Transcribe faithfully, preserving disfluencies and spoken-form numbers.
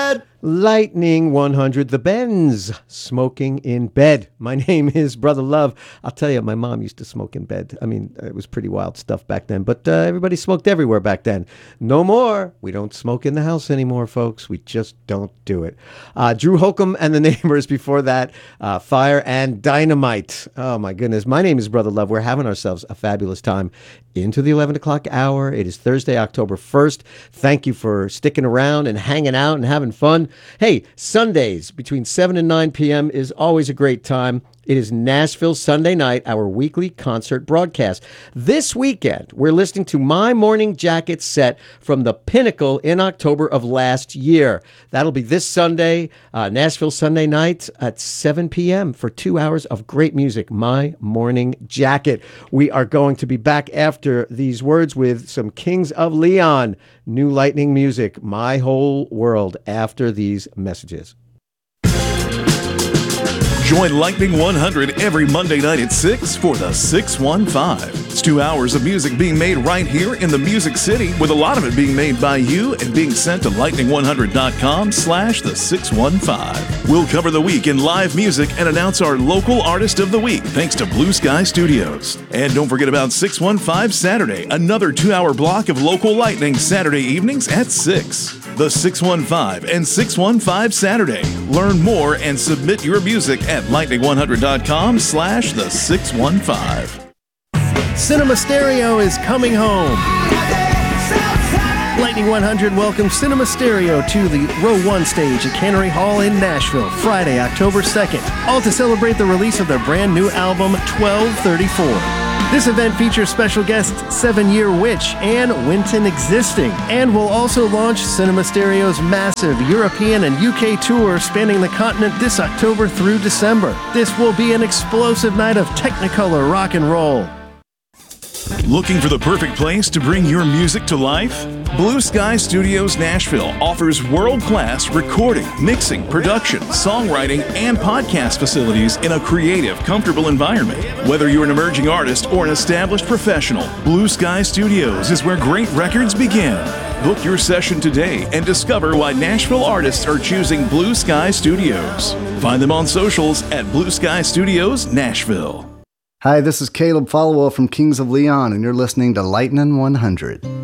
bed. Lightning one hundred, the Bends, smoking in bed. My name is Brother Love. I'll tell you, my mom used to smoke in bed. I mean, it was pretty wild stuff back then, but uh, everybody smoked everywhere back then. No more. We don't smoke in the house anymore, folks. We just don't do it. Uh, Drew Holcomb and the Neighbors before that, uh, Fire and Dynamite. Oh, my goodness. My name is Brother Love. We're having ourselves a fabulous time into the eleven o'clock hour. It is Thursday, October first. Thank you for sticking around and hanging out and having fun. Hey, Sundays between seven and nine p.m. is always a great time. It is Nashville Sunday Night, our weekly concert broadcast. This weekend, we're listening to My Morning Jacket set from the Pinnacle in October of last year. That'll be this Sunday, uh, Nashville Sunday Night at seven p.m. for two hours of great music, My Morning Jacket. We are going to be back after these words with some Kings of Leon, new Lightning music, My Whole World, after these messages. Join Lightning one hundred every Monday night at six for the six one five. It's two hours of music being made right here in the Music City, with a lot of it being made by you and being sent to lightning one hundred dot com slash the six one five. We'll cover the week in live music and announce our local artist of the week, thanks to Blue Sky Studios. And don't forget about six one five Saturday, another two-hour block of local Lightning Saturday evenings at six. The six one five and six one five Saturday. Learn more and submit your music at lightning one hundred dot com slash the six one five. Cinema Stereo is coming home. Lightning one hundred welcomes Cinema Stereo to the Row one stage at Cannery Hall in Nashville, Friday, October second, all to celebrate the release of their brand new album, twelve thirty-four. This event features special guests Seven Year Witch and Winton Existing, and will also launch Cinema Stereo's massive European and U K tour spanning the continent this October through December. This will be an explosive night of Technicolor rock and roll. Looking for the perfect place to bring your music to life? Blue Sky Studios Nashville offers world-class recording, mixing, production, songwriting, and podcast facilities in a creative, comfortable environment. Whether you're an emerging artist or an established professional, Blue Sky Studios is where great records begin. Book your session today and discover why Nashville artists are choosing Blue Sky Studios. Find them on socials at Blue Sky Studios Nashville. Hi, this is Caleb Followell from Kings of Leon, and you're listening to Lightning one hundred.